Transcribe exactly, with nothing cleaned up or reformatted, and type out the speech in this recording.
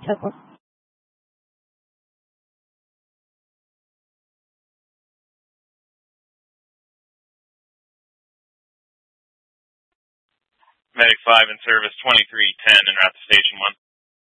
ten four. Medic five in service, twenty-three ten, and route to station one.